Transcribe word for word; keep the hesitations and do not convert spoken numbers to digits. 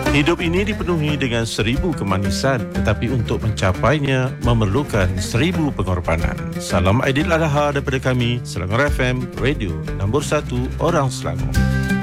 Hidup ini dipenuhi dengan seribu kemanisan, tetapi untuk mencapainya memerlukan seribu pengorbanan. Salam Aidil Adha daripada kami, Selangor F M, Radio nombor satu Orang Selangor.